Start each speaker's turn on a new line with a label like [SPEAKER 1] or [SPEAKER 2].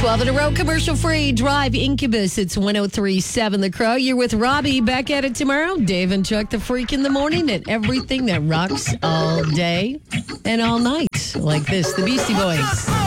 [SPEAKER 1] 12 in a row, commercial-free Drive Incubus. It's 103.7 The Crow. You're with Robbie. Back at it tomorrow. Dave and Chuck, the freak in the morning, and everything that rocks all day and all night. Like this, the Beastie Boys.